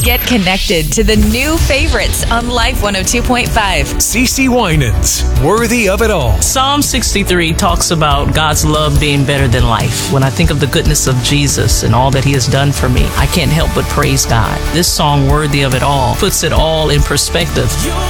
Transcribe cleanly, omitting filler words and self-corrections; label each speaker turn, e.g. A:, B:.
A: Get connected to the new favorites on Life 102.5.
B: CeCe Winans, Worthy of It All.
C: Psalm 63 talks about God's love being better than life. When I think of the goodness of Jesus and all that he has done for me, I can't help but praise God. This song, Worthy of It All, puts it all in perspective.